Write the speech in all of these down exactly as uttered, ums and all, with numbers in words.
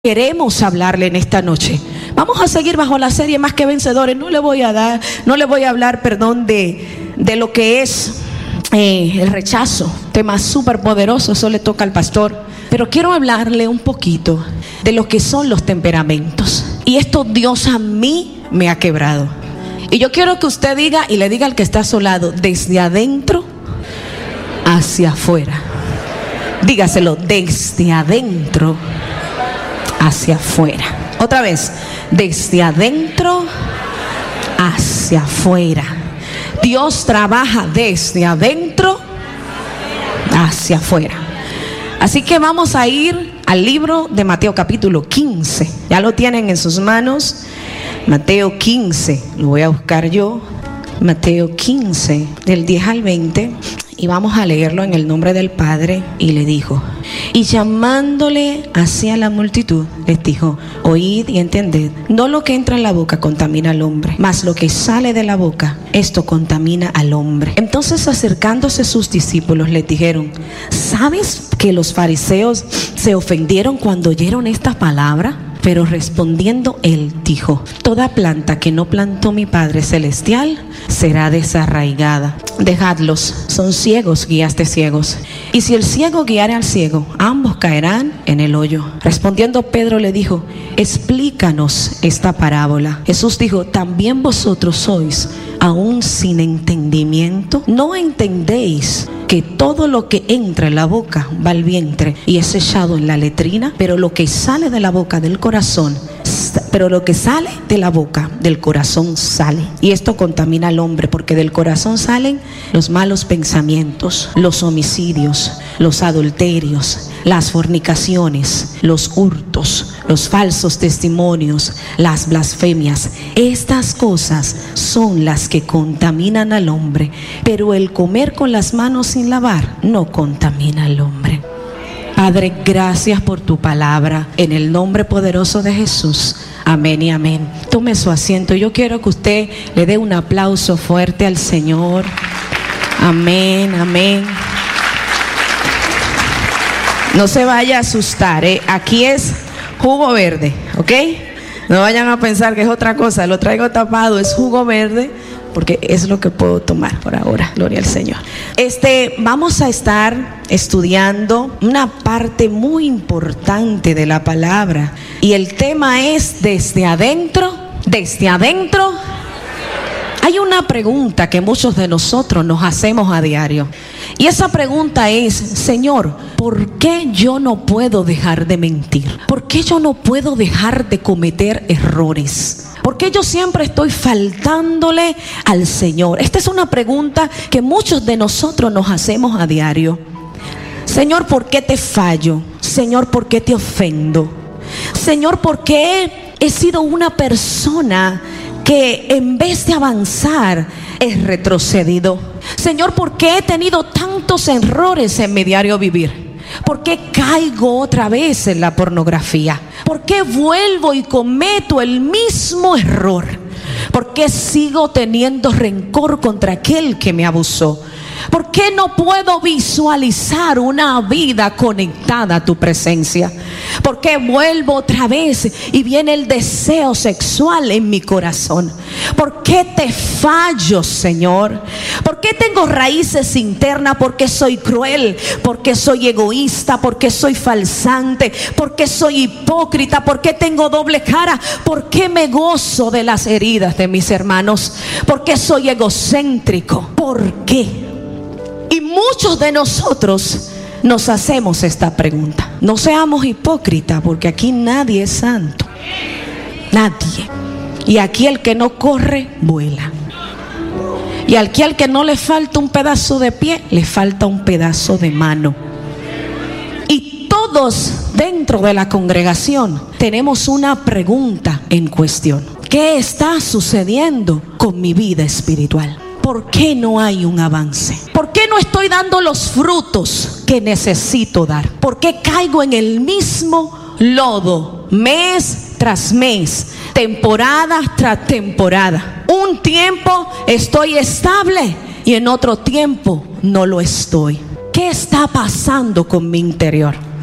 Queremos hablarle en esta noche. Vamos a seguir bajo la serie Más que Vencedores. No le voy a dar, no le voy a hablar, perdón, de, de lo que es eh, el rechazo. Tema súper poderoso, eso le toca al pastor. Pero quiero hablarle un poquito de lo que son los temperamentos. Y esto Dios a mí me ha quebrado. Y yo quiero que usted diga y le diga al que está a su lado, desde adentro hacia afuera. Dígaselo, desde adentro hacia afuera. Otra vez, desde adentro hacia afuera. Dios trabaja desde adentro hacia afuera. Así que vamos a ir al libro de Mateo capítulo quince. Ya lo tienen en sus manos. Mateo quince, lo voy a buscar yo. Mateo quince, del diez al veinte. Y vamos a leerlo en el nombre del Padre. Y le dijo, y llamándole hacia la multitud, les dijo, oíd y entended, no lo que entra en la boca contamina al hombre, mas lo que sale de la boca, esto contamina al hombre. Entonces acercándose sus discípulos les dijeron, ¿sabes que los fariseos se ofendieron cuando oyeron esta palabra? Pero respondiendo él dijo, toda planta que no plantó mi Padre Celestial será desarraigada. Dejadlos, son ciegos, guías de ciegos. Y si el ciego guiare al ciego, ambos caerán en el hoyo. Respondiendo Pedro le dijo, explícanos esta parábola. Jesús dijo, ¿también vosotros sois aún sin entendimiento? ¿No entendéis que todo lo que entra en la boca va al vientre y es echado en la letrina? Pero lo que sale de la boca del corazón, pero lo que sale de la boca del corazón sale. Y esto contamina al hombre, porque del corazón salen los malos pensamientos, los homicidios, los adulterios, las fornicaciones, los hurtos, los falsos testimonios, las blasfemias. Estas cosas son las que contaminan al hombre, pero el comer con las manos sin lavar no contamina al hombre. Padre, gracias por tu palabra, en el nombre poderoso de Jesús. Amén y amén. Tome su asiento. Yo quiero que usted le dé un aplauso fuerte al Señor. Amén, amén. No se vaya a asustar, ¿eh? Aquí es jugo verde, ¿ok? No vayan a pensar que es otra cosa. Lo traigo tapado, es jugo verde, porque es lo que puedo tomar por ahora. Gloria al Señor. Este, vamos a estar estudiando una parte muy importante de la palabra. Y el tema es desde adentro, desde adentro. Hay una pregunta que muchos de nosotros nos hacemos a diario. Y esa pregunta es, Señor, ¿por qué yo no puedo dejar de mentir? ¿Por qué yo no puedo dejar de cometer errores? ¿Por qué yo siempre estoy faltándole al Señor? Esta es una pregunta que muchos de nosotros nos hacemos a diario. Señor, ¿por qué te fallo? Señor, ¿por qué te ofendo? Señor, ¿por qué he sido una persona que en vez de avanzar he retrocedido? Señor, ¿por qué he tenido tantos errores en mi diario vivir? ¿Por qué caigo otra vez en la pornografía? ¿Por qué vuelvo y cometo el mismo error? ¿Por qué sigo teniendo rencor contra aquel que me abusó? ¿Por qué no puedo visualizar una vida conectada a tu presencia? ¿Por qué vuelvo otra vez y viene el deseo sexual en mi corazón? ¿Por qué te fallo, Señor? ¿Por qué tengo raíces internas? ¿Por qué soy cruel? ¿Por qué soy egoísta? ¿Por qué soy falsante? ¿Por qué soy hipócrita? ¿Por qué tengo doble cara? ¿Por qué me gozo de las heridas de mis hermanos? ¿Por qué soy egocéntrico? ¿Por qué? Y muchos de nosotros nos hacemos esta pregunta. No seamos hipócritas, porque aquí nadie es santo. Nadie. Y aquí el que no corre, vuela. Y aquí al que no le falta un pedazo de pie, le falta un pedazo de mano. Y todos dentro de la congregación tenemos una pregunta en cuestión. ¿Qué está sucediendo con mi vida espiritual? ¿Por qué no hay un avance? ¿Por qué no estoy dando los frutos que necesito dar? ¿Por qué caigo en el mismo lodo mes tras mes, temporada tras temporada? Un tiempo estoy estable y en otro tiempo no lo estoy. ¿Qué está pasando con mi interior? ¿Por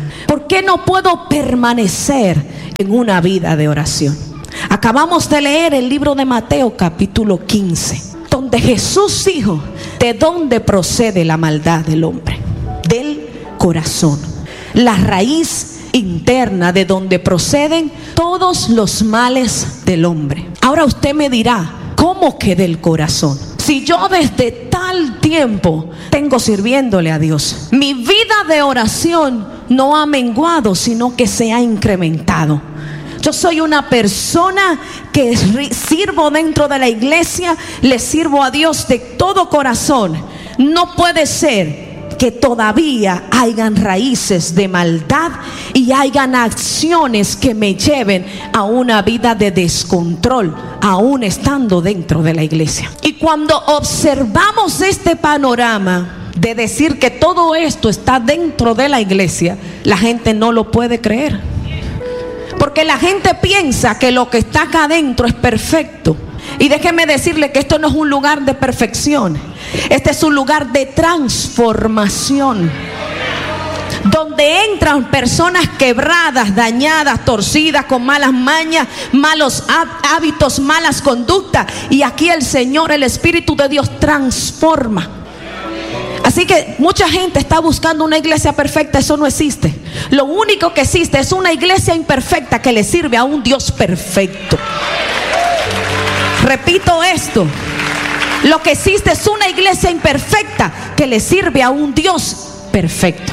qué no puedo permanecer en una vida de oración? Acabamos de leer el libro de Mateo capítulo quince, donde Jesús dijo de dónde procede la maldad del hombre: del corazón, la raíz interna de donde proceden todos los males del hombre. Ahora usted me dirá, ¿cómo que del corazón? Si yo desde tal tiempo tengo sirviéndole a Dios, mi vida de oración no ha menguado, sino que se ha incrementado. Yo soy una persona que sirvo dentro de la iglesia, le sirvo a Dios de todo corazón. No puede ser que todavía hayan raíces de maldad y hayan acciones que me lleven a una vida de descontrol, aún estando dentro de la iglesia. Y cuando observamos este panorama de decir que todo esto está dentro de la iglesia, la gente no lo puede creer, porque la gente piensa que lo que está acá adentro es perfecto. Y déjeme decirle que esto no es un lugar de perfección. Este es un lugar de transformación, donde entran personas quebradas, dañadas, torcidas, con malas mañas, malos hábitos, malas conductas. Y aquí el Señor, el Espíritu de Dios, transforma. Así que mucha gente está buscando una iglesia perfecta. Eso no existe. Lo único que existe es una iglesia imperfecta que le sirve a un Dios perfecto. Repito esto: lo que existe es una iglesia imperfecta que le sirve a un Dios perfecto.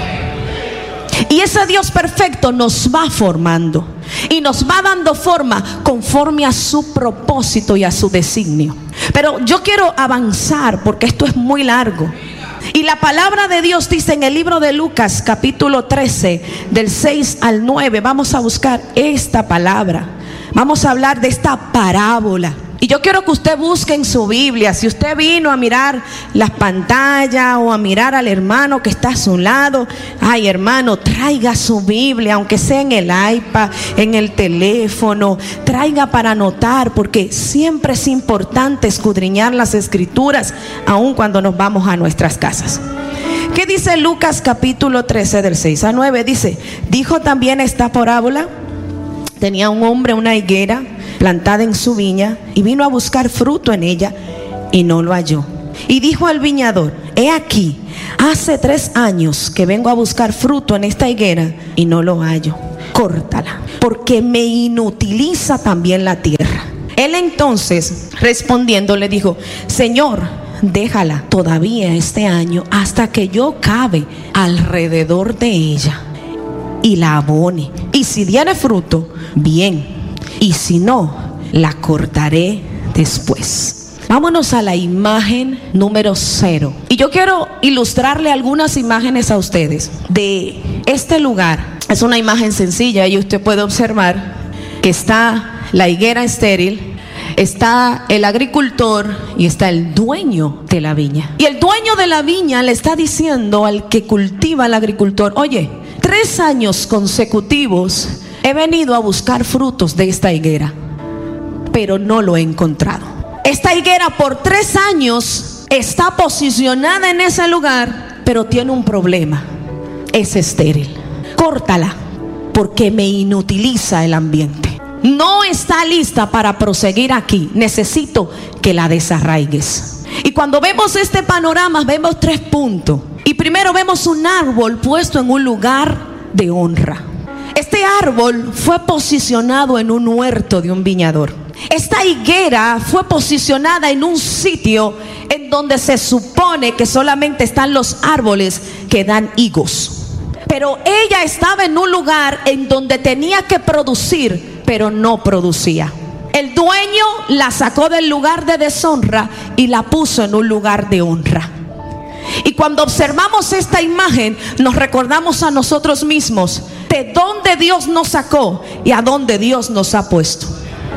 Y ese Dios perfecto nos va formando y nos va dando forma conforme a su propósito y a su designio. Pero yo quiero avanzar porque esto es muy largo. Y la palabra de Dios dice en el libro de Lucas capítulo trece, del seis al nueve. Vamos a buscar esta palabra. Vamos a hablar de esta parábola. Y yo quiero que usted busque en su Biblia. Si usted vino a mirar las pantallas o a mirar al hermano que está a su lado, ay hermano, traiga su Biblia, aunque sea en el iPad, en el teléfono, traiga para anotar, porque siempre es importante escudriñar las escrituras, aun cuando nos vamos a nuestras casas. ¿Qué dice Lucas capítulo trece, del seis al nueve? Dice: dijo también esta parábola: tenía un hombre una higuera plantada en su viña, y vino a buscar fruto en ella, y no lo halló. Y dijo al viñador: he aquí, hace tres años que vengo a buscar fruto en esta higuera, y no lo hallo. Córtala, porque me inutiliza también la tierra. Él entonces, respondiendo, le dijo: Señor, déjala todavía este año, hasta que yo cabe alrededor de ella y la abone. Y si diere fruto, bien; y si no, la cortaré después. Vámonos a la imagen número cero. Y yo quiero ilustrarle algunas imágenes a ustedes de este lugar. Es una imagen sencilla y usted puede observar que está la higuera estéril, está el agricultor y está el dueño de la viña. Y el dueño de la viña le está diciendo al que cultiva, al agricultor: oye, tres años consecutivos he venido a buscar frutos de esta higuera, pero no lo he encontrado. Esta higuera por tres años está posicionada en ese lugar, pero tiene un problema: es estéril. Córtala, porque me inutiliza el ambiente. No está lista para proseguir aquí. Necesito que la desarraigues. Y cuando vemos este panorama, vemos tres puntos. Y primero vemos un árbol puesto en un lugar de honra. Este árbol fue posicionado en un huerto de un viñador. Esta higuera fue posicionada en un sitio en donde se supone que solamente están los árboles que dan higos. Pero ella estaba en un lugar en donde tenía que producir, pero no producía. El dueño la sacó del lugar de deshonra y la puso en un lugar de honra. Y cuando observamos esta imagen, nos recordamos a nosotros mismos de dónde Dios nos sacó y a dónde Dios nos ha puesto.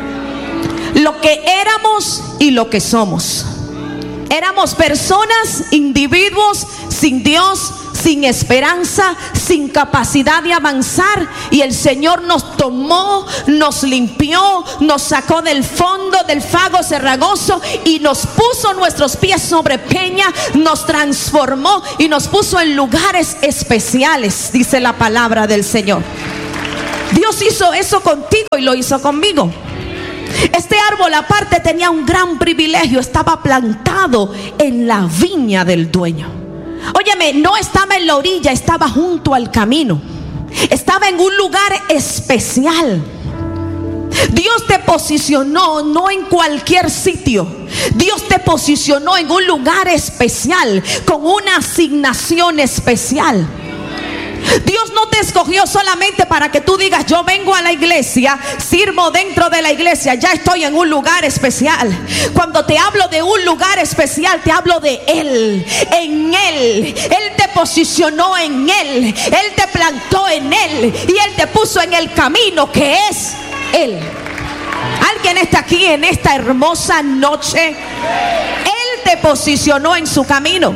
Lo que éramos y lo que somos. Éramos personas, individuos sin Dios, sin sin esperanza, sin capacidad de avanzar, y el Señor nos tomó, nos limpió, nos sacó del fondo del fago cenagoso y nos puso nuestros pies sobre peña, nos transformó y nos puso en lugares especiales, dice la palabra del Señor. Dios hizo eso contigo y lo hizo conmigo. Este árbol aparte tenía un gran privilegio, estaba plantado en la viña del dueño. Óyeme, no estaba en la orilla, estaba junto al camino, estaba en un lugar especial. Dios te posicionó no en cualquier sitio. Dios te posicionó en un lugar especial, con una asignación especial. Dios no te escogió solamente para que tú digas: yo vengo a la iglesia, sirvo dentro de la iglesia, ya estoy en un lugar especial. Cuando te hablo de un lugar especial, te hablo de Él, en Él. Él te posicionó en Él, Él te plantó en Él y Él te puso en el camino que es Él. Alguien está aquí en esta hermosa noche. Él te posicionó en su camino.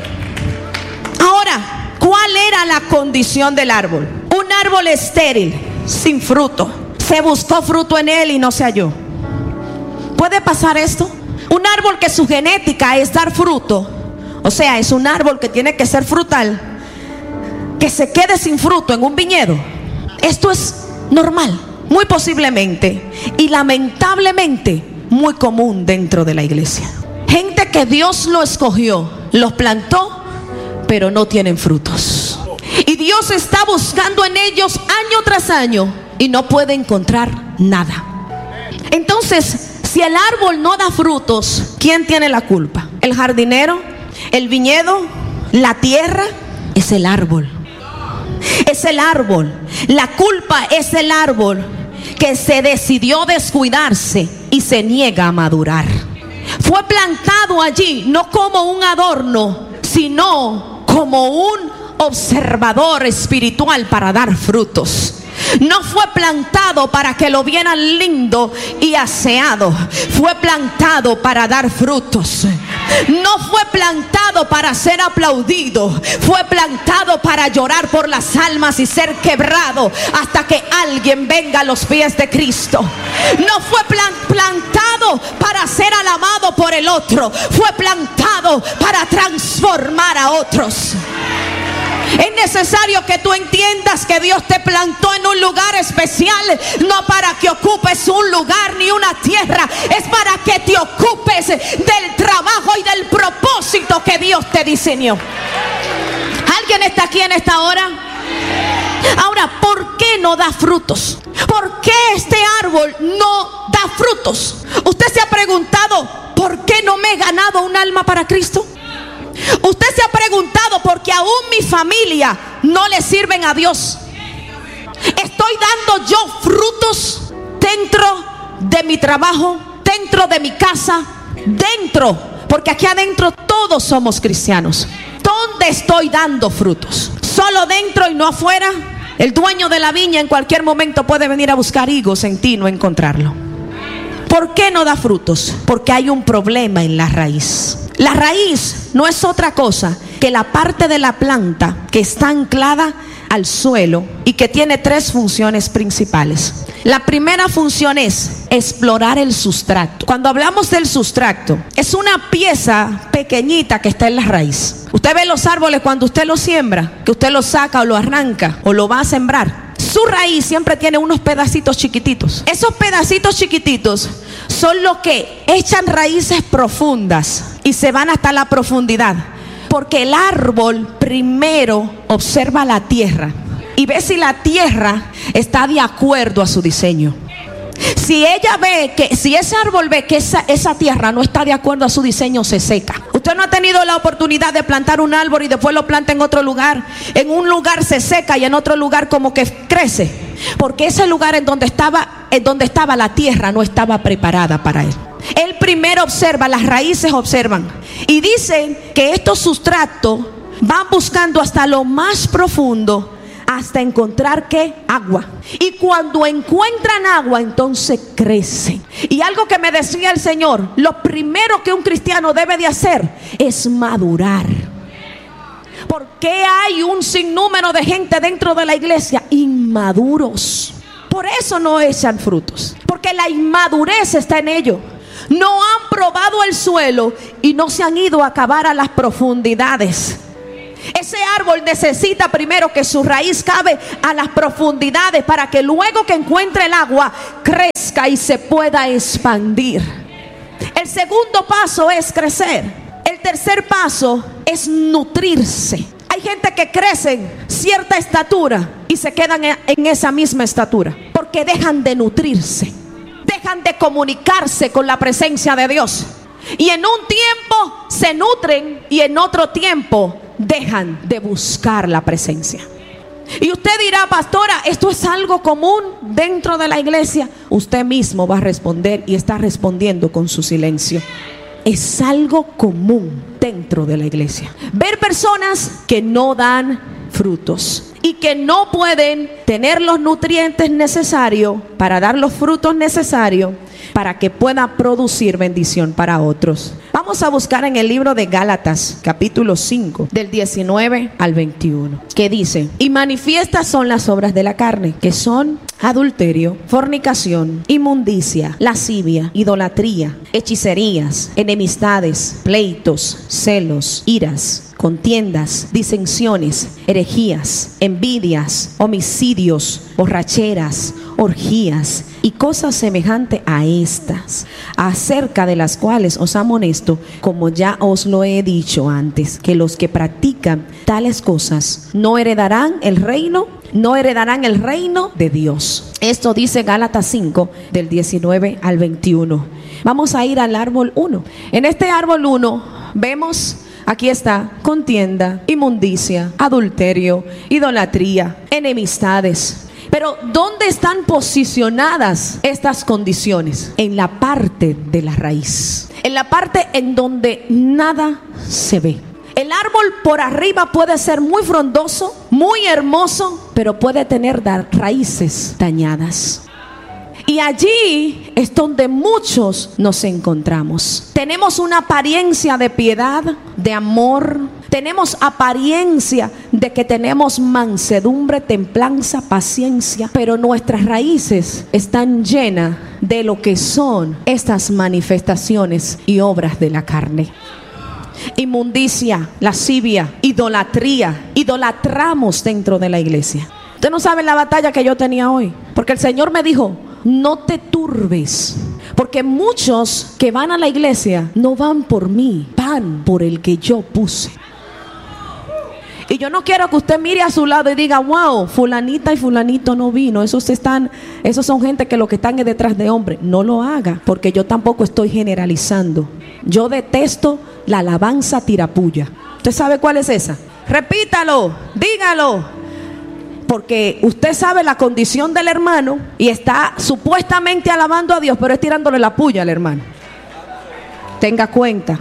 Ahora, ¿cuál era la condición del árbol? Un árbol estéril, sin fruto. Se buscó fruto en él y no se halló. ¿Puede pasar esto? Un árbol que su genética es dar fruto, o sea, es un árbol que tiene que ser frutal, que se quede sin fruto en un viñedo. Esto es normal, muy posiblemente, y lamentablemente muy común dentro de la iglesia. Gente que Dios lo escogió, los plantó, pero no tienen frutos. Y Dios está buscando en ellos año tras año y no puede encontrar nada. Entonces, si el árbol no da frutos, ¿quién tiene la culpa? ¿El jardinero? ¿El viñedo? ¿La tierra? Es el árbol. Es el árbol. La culpa es el árbol que se decidió descuidarse y se niega a madurar. Fue plantado allí no como un adorno, sino como un observador espiritual para dar frutos. No fue plantado para que lo vieran lindo y aseado. Fue plantado para dar frutos. No fue plantado para ser aplaudido. Fue plantado para llorar por las almas y ser quebrado hasta que alguien venga a los pies de Cristo. No fue plan- plantado para ser alabado por el otro. Fue plantado para transformar a otros. Es necesario que tú entiendas que Dios te plantó en un lugar especial, no para que ocupes un lugar ni una tierra, es para que te ocupes del trabajo y del propósito que Dios te diseñó. ¿Alguien está aquí en esta hora? Ahora, ¿por qué no da frutos? ¿Por qué este árbol no da frutos? ¿Usted se ha preguntado por qué no me he ganado un alma para Cristo? Usted se ha preguntado por qué aún mi familia no le sirven a Dios. Estoy dando yo frutos dentro de mi trabajo, dentro de mi casa, dentro, porque aquí adentro todos somos cristianos. ¿Dónde estoy dando frutos? ¿Solo dentro y no afuera? El dueño de la viña en cualquier momento puede venir a buscar higos en ti y no encontrarlo. ¿Por qué no da frutos? Porque hay un problema en la raíz. La raíz no es otra cosa que la parte de la planta que está anclada al suelo y que tiene tres funciones principales. La primera función es explorar el sustrato. Cuando hablamos del sustrato, es una pieza pequeñita que está en la raíz. Usted ve los árboles cuando usted los siembra, que usted los saca o lo arranca o lo va a sembrar. Su raíz siempre tiene unos pedacitos chiquititos. Esos pedacitos chiquititos son los que echan raíces profundas y se van hasta la profundidad. Porque el árbol primero observa la tierra y ve si la tierra está de acuerdo a su diseño. Si ella ve que, si ese árbol ve que esa, esa tierra no está de acuerdo a su diseño, se seca. Usted no ha tenido la oportunidad de plantar un árbol y después lo planta en otro lugar. En un lugar se seca y en otro lugar como que crece. Porque ese lugar en donde estaba, en donde estaba la tierra no estaba preparada para él. Él primero observa, las raíces observan. Y dicen que estos sustratos van buscando hasta lo más profundo, hasta encontrar ¿qué? Agua. Y cuando encuentran agua, entonces crecen. Y algo que me decía el Señor, lo primero que un cristiano debe de hacer es madurar. ¿Por qué hay un sinnúmero de gente dentro de la iglesia? Inmaduros. Por eso no echan frutos, porque la inmadurez está en ellos. No han probado el suelo y no se han ido a cavar a las profundidades. Ese árbol necesita primero que su raíz cabe a las profundidades para que luego que encuentre el agua crezca y se pueda expandir. El segundo paso es crecer. El tercer paso es nutrirse. Hay gente que crece en cierta estatura y se quedan en esa misma estatura porque dejan de nutrirse, dejan de comunicarse con la presencia de Dios. Y en un tiempo se nutren y en otro tiempo dejan de buscar la presencia. Y usted dirá, pastora, ¿esto es algo común dentro de la iglesia? Usted mismo va a responder y está respondiendo con su silencio. Es algo común dentro de la iglesia. Ver personas que no dan frutos y que no pueden tener los nutrientes necesarios para dar los frutos necesarios para que pueda producir bendición para otros. Vamos a buscar en el libro de Gálatas, capítulo cinco, del diecinueve al veintiuno, que dice: y manifiestas son las obras de la carne, que son adulterio, fornicación, inmundicia, lascivia, idolatría, hechicerías, enemistades, pleitos, celos, iras, contiendas, disensiones, herejías, envidias, homicidios, borracheras, orgías y cosas semejantes a estas, acerca de las cuales os amonesto, como ya os lo he dicho antes, que los que practican tales cosas no heredarán el reino, no heredarán el reino de Dios. Esto dice Gálatas cinco, del diecinueve al veintiuno. Vamos a ir al árbol uno. En este árbol uno vemos, aquí está, contienda, inmundicia, adulterio, idolatría, enemistades. Pero ¿dónde están posicionadas estas condiciones? En la parte de la raíz, en la parte en donde nada se ve. El árbol por arriba puede ser muy frondoso, muy hermoso, pero puede tener raíces dañadas. Y allí es donde muchos nos encontramos. Tenemos una apariencia de piedad, de amor. Tenemos apariencia de que tenemos mansedumbre, templanza, paciencia. Pero nuestras raíces están llenas de lo que son estas manifestaciones y obras de la carne. Inmundicia, lascivia, idolatría. Idolatramos dentro de la iglesia. Usted no sabe la batalla que yo tenía hoy, porque el Señor me dijo: no te turbes, porque muchos que van a la iglesia no van por mí, van por el que yo puse. Y yo no quiero que usted mire a su lado y diga: wow, fulanita y fulanito no vino. Esos están, esos son gente que lo que están es detrás de hombre. No lo haga, porque yo tampoco estoy generalizando. Yo detesto la alabanza tirapulla. ¿Usted sabe cuál es esa? Repítalo, dígalo. Porque usted sabe la condición del hermano y está supuestamente alabando a Dios, pero es tirándole la puya al hermano. Tenga cuenta.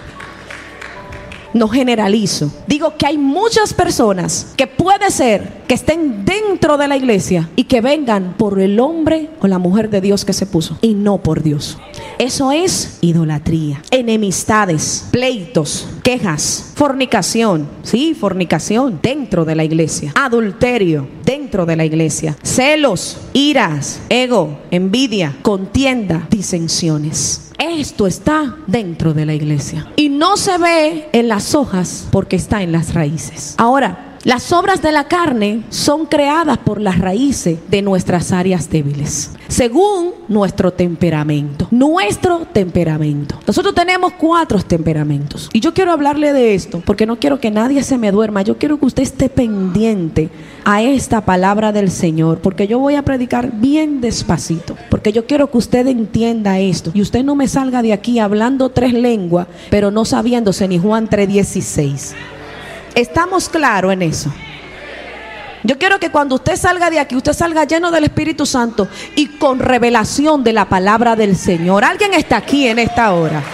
No generalizo. Digo que hay muchas personas que puede ser que estén dentro de la iglesia y que vengan por el hombre o la mujer de Dios que se puso y no por Dios. Eso es idolatría, enemistades, pleitos, quejas, fornicación. Sí, fornicación dentro de la iglesia. Adulterio dentro de la iglesia. Celos, iras, ego, envidia, contienda, disensiones. Esto está dentro de la iglesia y no se ve en las hojas porque está en las raíces. Ahora, las obras de la carne son creadas por las raíces de nuestras áreas débiles, según nuestro temperamento. Nuestro temperamento. Nosotros tenemos cuatro temperamentos. Y yo quiero hablarle de esto porque no quiero que nadie se me duerma. Yo quiero que usted esté pendiente a esta palabra del Señor, porque yo voy a predicar bien despacito, porque yo quiero que usted entienda esto y usted no me salga de aquí hablando tres lenguas, pero no sabiéndose ni Juan tres dieciséis. ¿Estamos claros en eso? Yo quiero que cuando usted salga de aquí, usted salga lleno del Espíritu Santo y con revelación de la palabra del Señor. ¿Alguien está aquí en esta hora?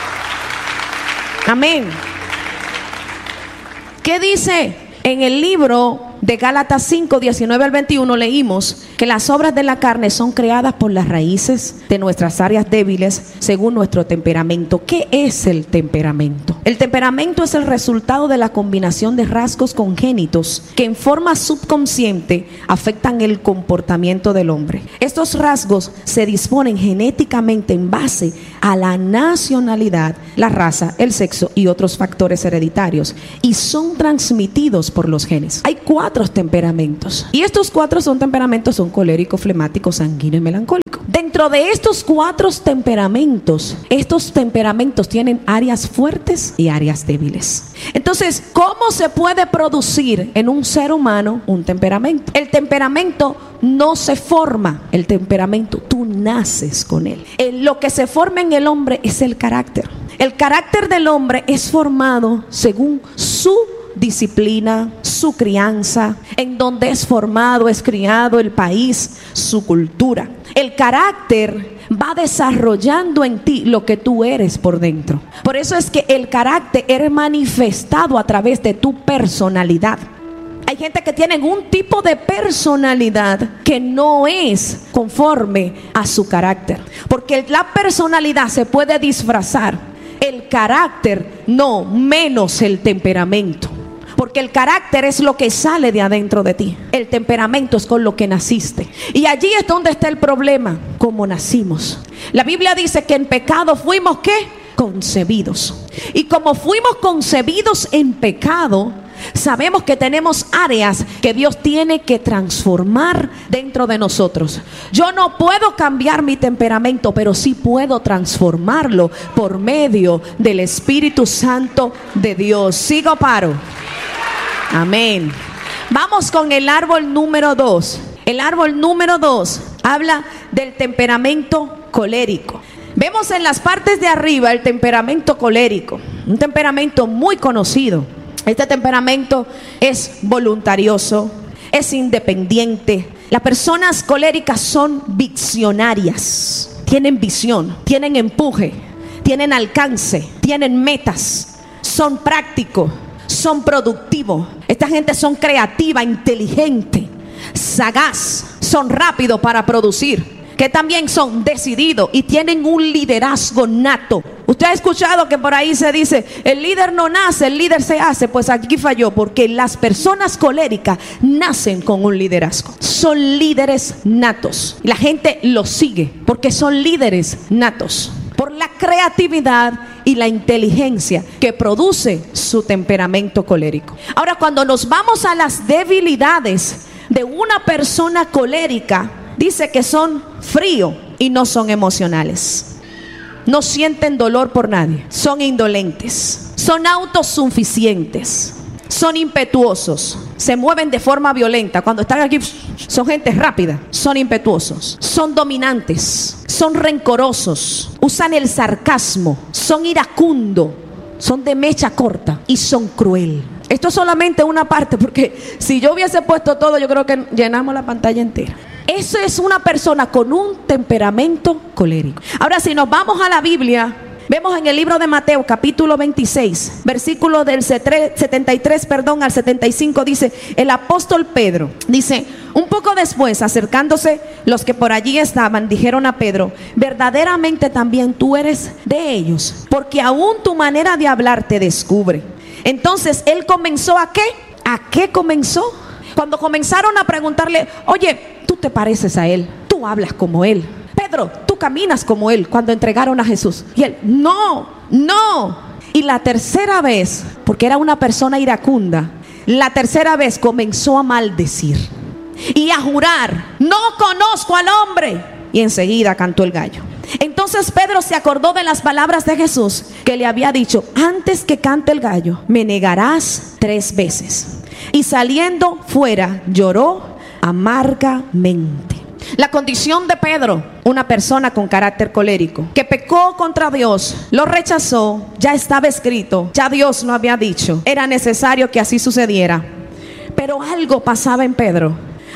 Amén. ¿Qué dice en el libro de Gálatas cinco, diecinueve al veintiuno leímos que las obras de la carne son creadas por las raíces de nuestras áreas débiles según nuestro temperamento. ¿Qué es el temperamento? El temperamento es el resultado de la combinación de rasgos congénitos que en forma subconsciente afectan el comportamiento del hombre. Estos rasgos se disponen genéticamente en base a la nacionalidad, la raza, el sexo y otros factores hereditarios, y son transmitidos por los genes. Hay cuatro temperamentos, y estos cuatro son temperamentos son colérico, flemático, sanguíneo y melancólico. Dentro de estos cuatro temperamentos, estos temperamentos tienen áreas fuertes y áreas débiles. Entonces, ¿cómo se puede producir en un ser humano un temperamento? El temperamento no se forma, el temperamento tú naces con él. Lo que se forma en el hombre es el carácter. El carácter del hombre es formado según su disciplina, su crianza, en donde es formado, es criado, el país, su cultura. El carácter va desarrollando en ti lo que tú eres por dentro. Por eso es que el carácter es manifestado a través de tu personalidad. Hay gente que tiene un tipo de personalidad que no es conforme a su carácter, porque la personalidad se puede disfrazar, el carácter no, menos el temperamento. Porque el carácter es lo que sale de adentro de ti. El temperamento es con lo que naciste. Y allí es donde está el problema, cómo nacimos. La Biblia dice que en pecado fuimos, ¿qué? Concebidos. Y como fuimos concebidos en pecado, sabemos que tenemos áreas que Dios tiene que transformar dentro de nosotros. Yo no puedo cambiar mi temperamento, pero sí puedo transformarlo por medio del Espíritu Santo de Dios. Sigo, paro. Amén. Vamos con el árbol número dos. El árbol número dos habla del temperamento colérico. Vemos en las partes de arriba el temperamento colérico, un temperamento muy conocido. Este temperamento es voluntarioso, es independiente. Las personas coléricas son visionarias, tienen visión, tienen empuje, tienen alcance, tienen metas, son prácticos, son productivos. Esta gente son creativa, inteligente, sagaz, son rápidos para producir, que también son decididos y tienen un liderazgo nato. Usted ha escuchado que por ahí se dice, el líder no nace, el líder se hace. Pues aquí falló, porque las personas coléricas nacen con un liderazgo. Son líderes natos. La gente los sigue porque son líderes natos, por la creatividad y la inteligencia que produce su temperamento colérico. Ahora, cuando nos vamos a las debilidades de una persona colérica, dice que son fríos y no son emocionales. No sienten dolor por nadie. Son indolentes. Son autosuficientes. Son impetuosos. Se mueven de forma violenta. Cuando están aquí, son gente rápida. Son impetuosos. Son dominantes. Son rencorosos. Usan el sarcasmo. Son iracundos. Son de mecha corta y son cruel. Esto es solamente una parte, porque si yo hubiese puesto todo, yo creo que llenamos la pantalla entera. Eso es una persona con un temperamento colérico. Ahora, si nos vamos a la Biblia, vemos en el libro de Mateo capítulo veintiséis, versículo del setenta y tres, perdón, al setenta y cinco, dice, el apóstol Pedro, dice, un poco después, acercándose los que por allí estaban, dijeron a Pedro, verdaderamente también tú eres de ellos, porque aún tu manera de hablar te descubre. Entonces él comenzó a ¿qué? ¿A qué comenzó? Cuando comenzaron a preguntarle, oye, tú te pareces a él, tú hablas como él. Pedro, tú caminas como él. Cuando entregaron a Jesús. Y él, no, no. Y la tercera vez, porque era una persona iracunda, la tercera vez comenzó a maldecir y a jurar, no conozco al hombre. Y enseguida cantó el gallo. Entonces Pedro se acordó de las palabras de Jesús, que le había dicho, antes que cante el gallo, me negarás tres veces. Y saliendo fuera, lloró amargamente. La condición de Pedro, una persona con carácter colérico, que pecó contra Dios, lo rechazó, ya estaba escrito, ya Dios lo había dicho, era necesario que así sucediera. Pero algo pasaba en Pedro.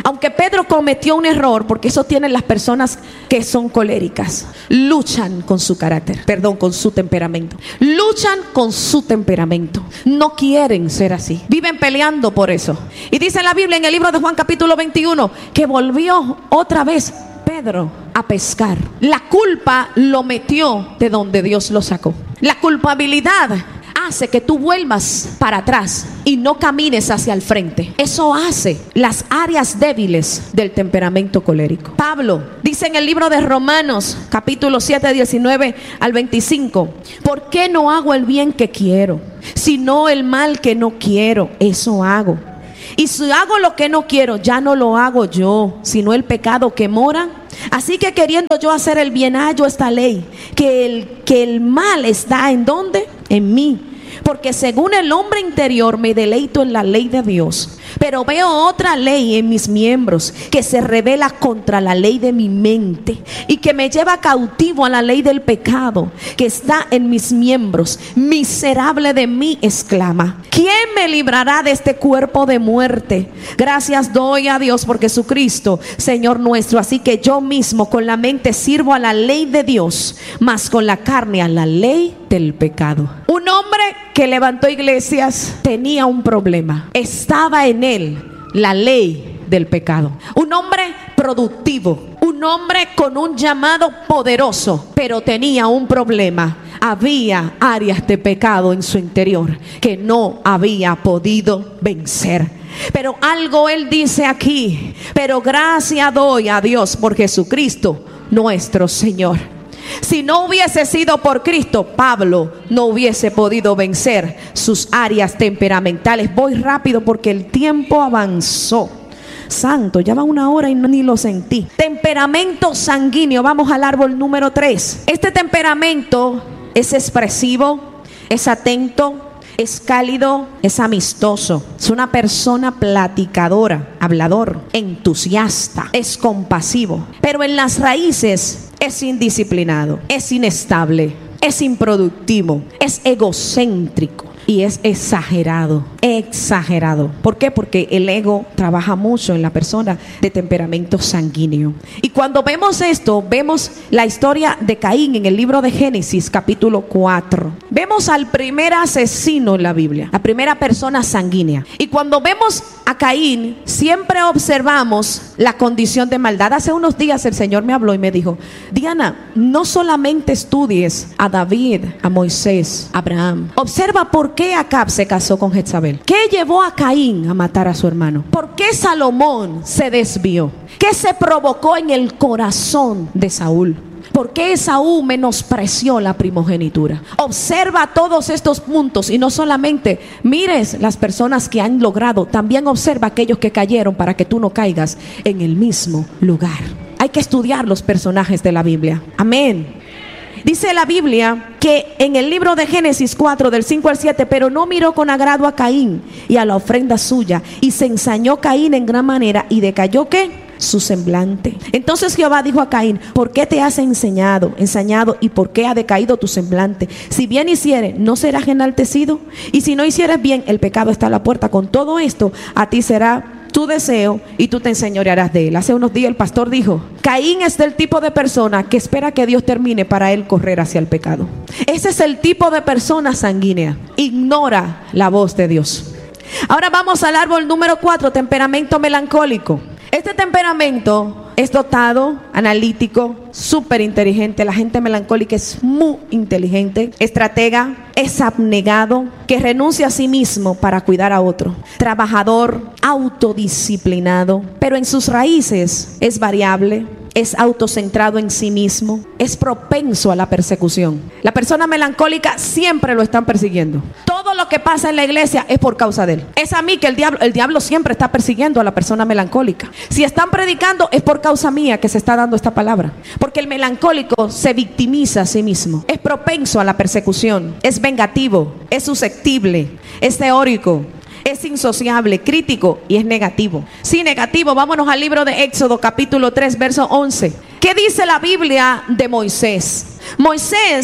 Aunque Pedro cometió un error, porque eso tienen las personas que son coléricas, luchan con su carácter, perdón, con su temperamento. Luchan con su temperamento. No quieren ser así. Viven peleando por eso. Y dice la Biblia en el libro de Juan capítulo veintiuno que volvió otra vez Pedro a pescar. La culpa lo metió de donde Dios lo sacó. La culpabilidad hace que tú vuelvas para atrás y no camines hacia el frente. Eso hace las áreas débiles del temperamento colérico. Pablo dice en el libro de Romanos capítulo siete, diecinueve al veinticinco: ¿por qué no hago el bien que quiero, sino el mal que no quiero? Eso hago. Y si hago lo que no quiero, ya no lo hago yo, sino el pecado que mora. Así que queriendo yo hacer el bien, hallo esta ley, que el, que el mal está ¿en dónde? En mí. Porque según el hombre interior me deleito en la ley de Dios, pero veo otra ley en mis miembros que se rebela contra la ley de mi mente y que me lleva cautivo a la ley del pecado que está en mis miembros. Miserable de mí, exclama, ¿quién me librará de este cuerpo de muerte? Gracias doy a Dios por Jesucristo, Señor nuestro. Así que yo mismo con la mente sirvo a la ley de Dios, mas con la carne a la ley del pecado. Un hombre que levantó iglesias tenía un problema. Estaba en él la ley del pecado. Un hombre productivo, un hombre con un llamado poderoso, pero tenía un problema. Había áreas de pecado en su interior que no había podido vencer. Pero algo él dice aquí: pero gracias doy a Dios por Jesucristo nuestro Señor. Si no hubiese sido por Cristo, Pablo no hubiese podido vencer sus áreas temperamentales. Voy rápido porque el tiempo avanzó. Santo, ya va una hora y no, ni lo sentí. Temperamento sanguíneo. Vamos al árbol número tres. Este temperamento es expresivo, es atento, es cálido, es amistoso. Es una persona platicadora, hablador, entusiasta, es compasivo. Pero en las raíces es indisciplinado, es inestable, es improductivo, es egocéntrico y es exagerado, exagerado. ¿Por qué? Porque el ego trabaja mucho en la persona de temperamento sanguíneo. Y cuando vemos esto, vemos la historia de Caín en el libro de Génesis capítulo cuatro. Vemos al primer asesino en la Biblia, la primera persona sanguínea. Y cuando vemos a Caín, siempre observamos la condición de maldad. Hace unos días el Señor me habló y me dijo: Diana, no solamente estudies a David, a Moisés, a Abraham. Observa por qué Acab se casó con Jezabel. ¿Qué llevó a Caín a matar a su hermano? ¿Por qué Salomón se desvió? ¿Qué se provocó en el corazón de Saúl? ¿Por qué Esaú menospreció la primogenitura? Observa todos estos puntos y no solamente mires las personas que han logrado, también observa aquellos que cayeron para que tú no caigas en el mismo lugar. Hay que estudiar los personajes de la Biblia. Amén. Dice la Biblia que en el libro de Génesis cuatro del cinco al siete: pero no miró con agrado a Caín y a la ofrenda suya, y se ensañó Caín en gran manera y decayó ¿qué? Su semblante. Entonces Jehová dijo a Caín: ¿por qué te has enseñado, ensañado, y por qué ha decaído tu semblante? Si bien hiciere, ¿no serás enaltecido? Y si no hicieres bien, el pecado está a la puerta. Con todo esto, a ti será tu deseo y tú te enseñorearás de él. Hace unos días el pastor dijo: Caín es del tipo de persona que espera que Dios termine para él correr hacia el pecado. Ese es el tipo de persona sanguínea. Ignora la voz de Dios. Ahora vamos al árbol número cuatro, temperamento melancólico. Este temperamento es dotado, analítico, súper inteligente. La gente melancólica es muy inteligente, estratega, es abnegado, que renuncia a sí mismo para cuidar a otro, trabajador, autodisciplinado, pero en sus raíces es variable, es autocentrado en sí mismo, es propenso a la persecución. La persona melancólica siempre lo están persiguiendo. Todo lo que pasa en la iglesia es por causa de él. Es a mí que el diablo, el diablo siempre está persiguiendo a la persona melancólica. Si están predicando es por causa mía que se está dando esta palabra. Porque el melancólico se victimiza a sí mismo, es propenso a la persecución, es vengativo, es susceptible, es teórico, es insociable, crítico y es negativo. Sí, negativo. Vámonos al libro de Éxodo capítulo tres verso once. ¿Qué dice la Biblia de Moisés? Moisés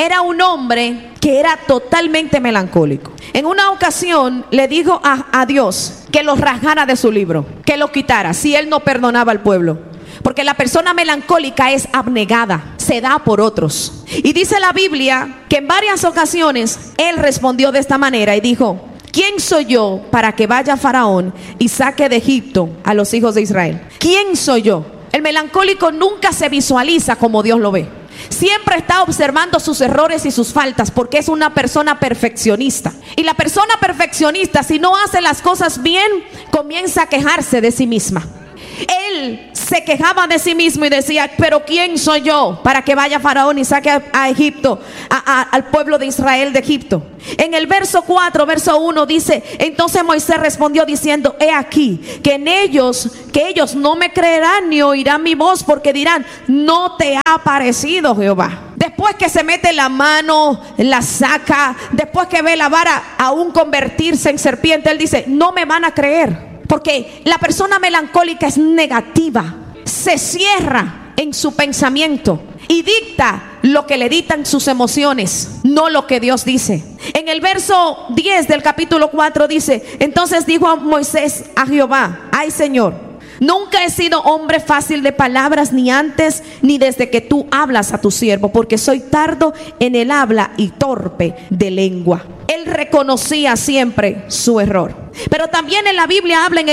era un hombre que era totalmente melancólico. En una ocasión le dijo a, a Dios que lo rajara de su libro, que lo quitara si él no perdonaba al pueblo. Porque la persona melancólica es abnegada, se da por otros. Y dice la Biblia que en varias ocasiones él respondió de esta manera y dijo: ¿quién soy yo para que vaya Faraón y saque de Egipto a los hijos de Israel? ¿Quién soy yo? El melancólico nunca se visualiza como Dios lo ve. Siempre está observando sus errores y sus faltas porque es una persona perfeccionista. Y la persona perfeccionista, si no hace las cosas bien, comienza a quejarse de sí misma. Él se quejaba de sí mismo y decía: pero ¿quién soy yo para que vaya Faraón y saque a, a Egipto, a, a, al pueblo de Israel de Egipto? En el verso cuatro, verso uno dice: entonces Moisés respondió diciendo: he aquí que en ellos, que ellos no me creerán ni oirán mi voz, porque dirán: no te ha parecido Jehová. Después que se mete la mano, la saca, después que ve la vara aún convertirse en serpiente, él dice: no me van a creer. Porque la persona melancólica es negativa, se cierra en su pensamiento y dicta lo que le dictan sus emociones, no lo que Dios dice. En el verso diez del capítulo cuatro dice: entonces dijo Moisés a Jehová: ay Señor, nunca he sido hombre fácil de palabras, ni antes ni desde que tú hablas a tu siervo, porque soy tardo en el habla y torpe de lengua. Él reconocía siempre su error. Pero también en la Biblia habla en el